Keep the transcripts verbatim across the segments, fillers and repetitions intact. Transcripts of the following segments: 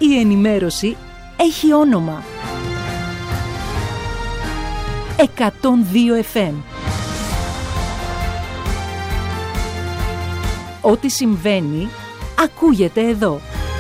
Η ενημέρωση έχει όνομα. εκατόν δύο εφ εμ. Ό,τι συμβαίνει, ακούγεται εδώ.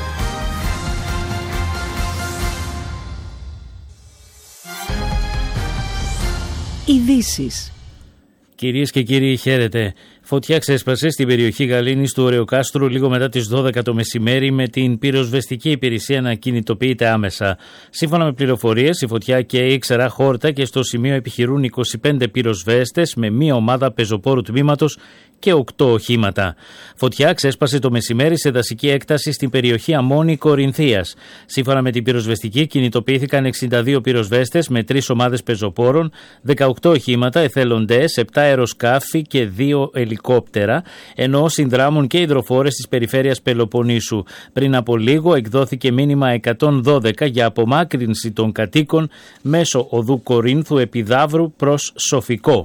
Ειδήσεις. Κυρίες και κύριοι, χαίρετε. Φωτιά ξέσπασε στην περιοχή Γαλήνης του Ωρεοκάστρου λίγο μετά τις δώδεκα το μεσημέρι, με την πυροσβεστική υπηρεσία να κινητοποιείται άμεσα. Σύμφωνα με πληροφορίες, η φωτιά καίει ξερά χόρτα και στο σημείο επιχειρούν είκοσι πέντε πυροσβέστες με μία ομάδα πεζοπόρου τμήματος και οκτώ οχήματα. Φωτιά ξέσπασε το μεσημέρι σε δασική έκταση στην περιοχή Αμμόνη Κορινθίας. Σύμφωνα με την πυροσβεστική, κινητοποιήθηκαν εξήντα δύο πυροσβέστες με τρεις ομάδες πεζοπόρων, δεκαοκτώ οχήματα, εθελοντές, επτά αεροσκάφη και δύο ελικόπτερα, ενώ συνδράμουν και υδροφόρες της περιφέρειας Πελοποννήσου. Πριν από λίγο εκδόθηκε μήνυμα εκατόν δώδεκα για απομάκρυνση των κατοίκων μέσω οδού Κορίνθου Επιδαύρου προς Σοφικό.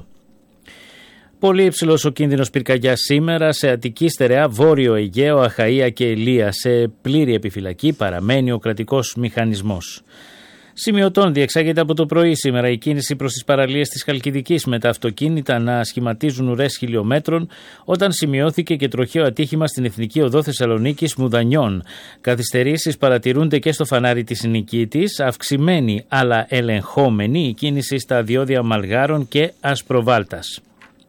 Πολύ υψηλός ο κίνδυνος πυρκαγιάς σήμερα σε Αττική, Στερεά, Βόρειο Αιγαίο, Αχαΐα και Ηλία. Σε πλήρη επιφυλακή παραμένει ο κρατικός μηχανισμός. Σημειωτών διεξάγεται από το πρωί σήμερα η κίνηση προς τις παραλίες της Χαλκιδικής, με τα αυτοκίνητα να σχηματίζουν ουρές χιλιόμετρων, όταν σημειώθηκε και τροχαίο ατύχημα στην Εθνική Οδό Θεσσαλονίκης Μουδανιών. Καθυστερήσεις παρατηρούνται και στο φανάρι της Νικήτης, αυξημένη αλλά ελεγχόμενη η κίνηση στα διόδια Μαλγάρων και Ασπροβάλτας.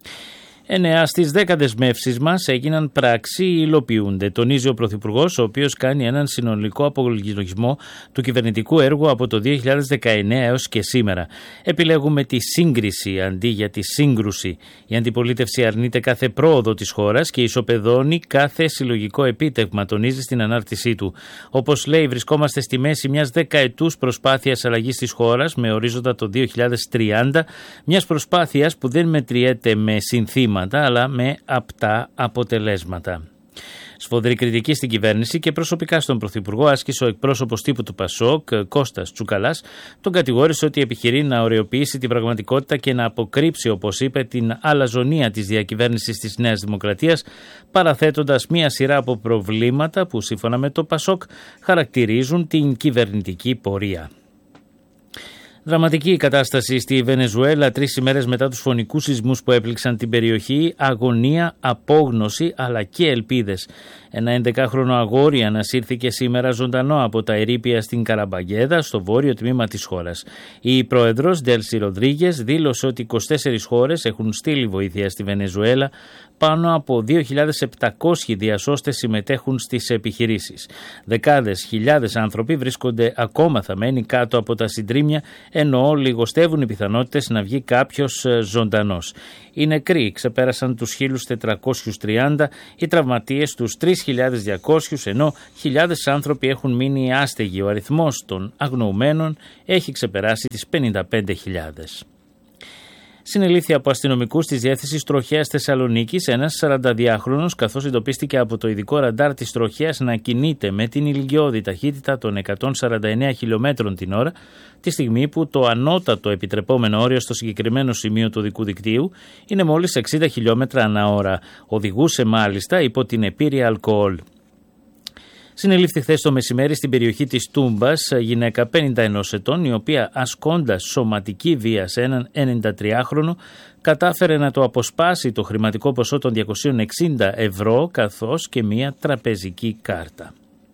Εννέα στις δέκα δεσμεύσεις μας έγιναν πράξη ή υλοποιούνται, τονίζει ο Πρωθυπουργός, ο οποίος κάνει έναν συνολικό απολογισμό του κυβερνητικού έργου από το δύο χιλιάδες δεκαεννέα έως και σήμερα. Επιλέγουμε τη σύγκριση αντί για τη σύγκρουση. Η αντιπολίτευση αρνείται κάθε πρόοδο της χώρας και ισοπεδώνει κάθε συλλογικό επίτευγμα, τονίζει στην ανάρτησή του. Όπως λέει, βρισκόμαστε στη μέση μιας δεκαετούς προσπάθειας αλλαγής της χώρας με ορίζοντα το δύο χιλιάδες τριάντα, μιας προσπάθειας που δεν μετριέται με συνθήματα αλλά με απτά αποτελέσματα. Σφοδρή κριτική στην κυβέρνηση και προσωπικά στον Πρωθυπουργό άσκησε ο εκπρόσωπος τύπου του Πασόκ, Κώστας Τσουκαλάς. Τον κατηγόρησε ότι επιχειρεί να ωρεοποιήσει την πραγματικότητα και να αποκρύψει, όπως είπε, την αλαζονία της διακυβέρνησης της Νέας Δημοκρατίας, παραθέτοντας μία σειρά από προβλήματα που, σύμφωνα με το Πασόκ, χαρακτηρίζουν την κυβερνητική πορεία. Δραματική η κατάσταση στη Βενεζουέλα τρεις ημέρες μετά τους φωνικούς σεισμούς που έπληξαν την περιοχή. Αγωνία, απόγνωση αλλά και ελπίδες. Ένα ενδεκάχρονο αγόρι ανασύρθηκε σήμερα ζωντανό από τα ερείπια στην Καραμπαγκέδα, στο βόρειο τμήμα της χώρας. Η πρόεδρος Ντέλσι Ροντρίγκες δήλωσε ότι είκοσι τέσσερις χώρες έχουν στείλει βοήθεια στη Βενεζουέλα. Πάνω από δύο χιλιάδες επτακόσιοι διασώστες συμμετέχουν στις επιχειρήσεις. Δεκάδες χιλιάδες άνθρωποι βρίσκονται ακόμα θαμμένοι κάτω από τα συντρίμμια, ενώ λιγοστεύουν οι πιθανότητες να βγει κάποιος ζωντανός. Οι νεκροί ξεπέρασαν τους χίλιους τετρακόσιους τριάντα, οι τραυματίες τους τρεις χιλιάδες διακόσιους, ενώ χιλιάδες άνθρωποι έχουν μείνει άστεγοι. Ο αριθμός των αγνοουμένων έχει ξεπεράσει τις πενήντα πέντε χιλιάδες. Συνελήφθη από αστυνομικούς της Διεύθυνσης Τροχέας Θεσσαλονίκης ένας σαρανταδυάχρονος, καθώς εντοπίστηκε από το ειδικό ραντάρ της τροχέας να κινείται με την ηλικιώδη ταχύτητα των εκατόν σαράντα εννέα χιλιομέτρων την ώρα, τη στιγμή που το ανώτατο επιτρεπόμενο όριο στο συγκεκριμένο σημείο του οδικού δικτύου είναι μόλις εξήντα χιλιόμετρα ανά ώρα. Οδηγούσε μάλιστα υπό την επίρρεια αλκοόλ. Συνελήφθη χθες το μεσημέρι στην περιοχή της Τούμπας γυναίκα πενήντα ενός ετών, η οποία ασκώντας σωματική βία σε έναν ενενηντατριάχρονο κατάφερε να το αποσπάσει το χρηματικό ποσό των διακόσια εξήντα ευρώ καθώς και μία τραπεζική κάρτα.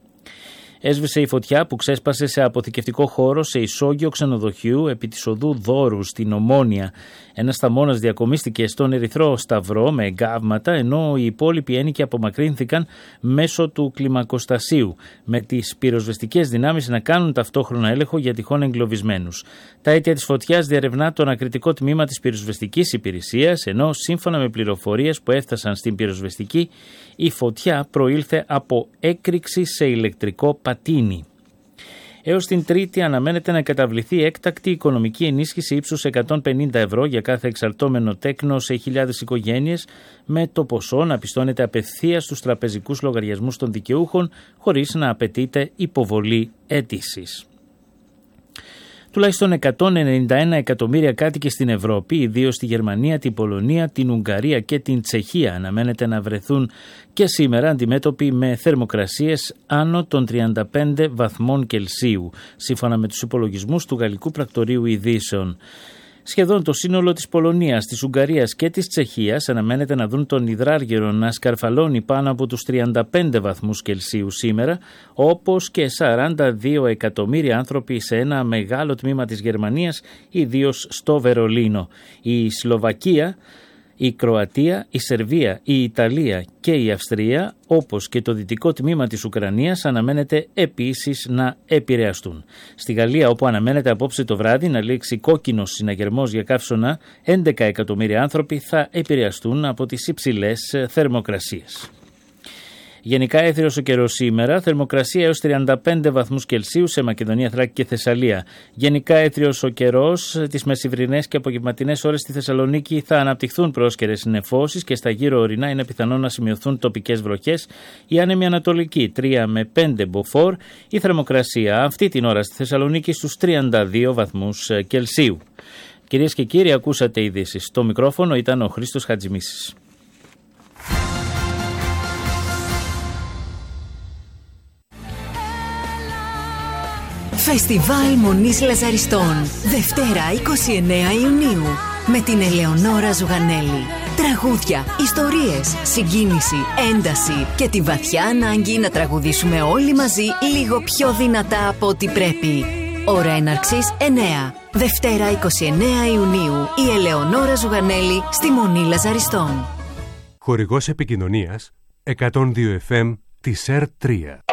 Έσβησε η φωτιά που ξέσπασε σε αποθηκευτικό χώρο σε ισόγειο ξενοδοχείου επί της οδού Δόρου στην Ομόνια. Ένας θαμώνας διακομίστηκε στον Ερυθρό Σταυρό με εγκάβματα, ενώ οι υπόλοιποι ένοικοι απομακρύνθηκαν μέσω του κλιμακοστασίου, με τις πυροσβεστικές δυνάμεις να κάνουν ταυτόχρονα έλεγχο για τυχόν εγκλωβισμένους. Τα αίτια της φωτιάς διερευνά το ανακριτικό τμήμα της πυροσβεστικής υπηρεσίας, ενώ σύμφωνα με πληροφορίες που έφτασαν στην πυροσβεστική, η φωτιά προήλθε από έκρηξη σε ηλεκτρικό πατίνι. Έως την Τρίτη αναμένεται να καταβληθεί έκτακτη οικονομική ενίσχυση ύψους εκατόν πενήντα ευρώ για κάθε εξαρτώμενο τέκνο σε χιλιάδες οικογένειες, με το ποσό να πιστώνεται απευθείας στους τραπεζικούς λογαριασμούς των δικαιούχων, χωρίς να απαιτείται υποβολή αίτησης. Τουλάχιστον εκατόν ενενήντα ένα εκατομμύρια κάτοικοι στην Ευρώπη, ιδίως στη Γερμανία, την Πολωνία, την Ουγγαρία και την Τσεχία, αναμένεται να βρεθούν και σήμερα αντιμέτωποι με θερμοκρασίες άνω των τριάντα πέντε βαθμών Κελσίου, σύμφωνα με τους υπολογισμούς του Γαλλικού Πρακτορείου Ειδήσεων. Σχεδόν το σύνολο της Πολωνίας, της Ουγγαρίας και της Τσεχίας αναμένεται να δουν τον υδράργυρο να σκαρφαλώνει πάνω από τους τριάντα πέντε βαθμούς Κελσίου σήμερα, όπως και σαράντα δύο εκατομμύρια άνθρωποι σε ένα μεγάλο τμήμα της Γερμανίας, ιδίως στο Βερολίνο. Η Σλοβακία, η Κροατία, η Σερβία, η Ιταλία και η Αυστρία, όπως και το δυτικό τμήμα της Ουκρανίας, αναμένεται επίσης να επηρεαστούν. Στη Γαλλία, όπου αναμένεται απόψε το βράδυ να λήξει κόκκινος συναγερμός για καύσωνα, έντεκα εκατομμύρια άνθρωποι θα επηρεαστούν από τις υψηλές θερμοκρασίες. Γενικά έθριος ο καιρός σήμερα, θερμοκρασία έως τριάντα πέντε βαθμούς Κελσίου σε Μακεδονία, Θράκη και Θεσσαλία. Γενικά έθριος ο καιρός, τις μεσημβρινές και απογευματινές ώρες στη Θεσσαλονίκη θα αναπτυχθούν πρόσκαιρες νεφώσεις και στα γύρω ορεινά είναι πιθανό να σημειωθούν τοπικές βροχές. Η άνεμη ανατολική τρία με πέντε μποφόρ, η θερμοκρασία αυτή την ώρα στη Θεσσαλονίκη στους τριάντα δύο βαθμούς Κελσίου. Κυρίες και κύριοι, ακούσατε ειδήσεις. Το μικρόφωνο ήταν ο Χρήστος Χατζημίσης. Φεστιβάλ Μονής Λαζαριστών, Δευτέρα είκοσι εννέα Ιουνίου, με την Ελεονόρα Ζουγανέλη. Τραγούδια, ιστορίες, συγκίνηση, ένταση και τη βαθιά ανάγκη να τραγουδήσουμε όλοι μαζί λίγο πιο δυνατά από ό,τι πρέπει. Ώρα έναρξης εννέα. Δευτέρα είκοσι εννέα Ιουνίου, η Ελεονόρα Ζουγανέλη στη Μονή Λαζαριστών. Χορηγός επικοινωνίας εκατόν δύο εφ εμ της ΕΡ τρία.